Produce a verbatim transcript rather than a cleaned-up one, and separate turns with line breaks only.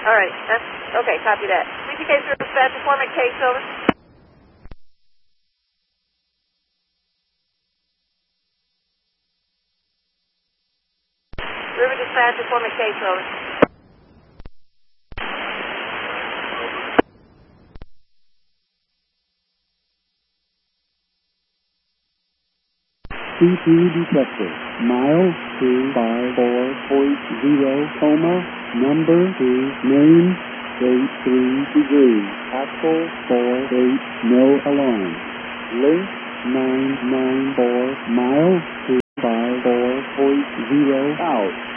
All right. That's, okay, copy that. C P K zero dispatch, informant case, over. River dispatch, informant case, over.
C P detected. Mile two five four point zero, coma, number two, name, eight three degree, axle four eight, no alarm. Link nine nine four, mile two five four point zero, out.